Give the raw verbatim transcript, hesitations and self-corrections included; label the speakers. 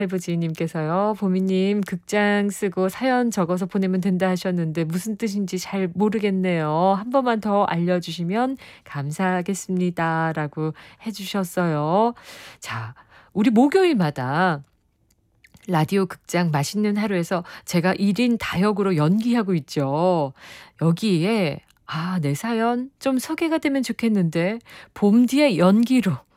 Speaker 1: 해부지님께서요. 보미님 극장 쓰고 사연 적어서 보내면 된다 하셨는데 무슨 뜻인지 잘 모르겠네요. 한 번만 더 알려주시면 감사하겠습니다. 라고 해주셨어요. 자, 우리 목요일마다 라디오 극장 맛있는 하루에서 제가 일 인 다역으로 연기하고 있죠. 여기에 아, 내 사연 좀 소개가 되면 좋겠는데 봄디의 연기로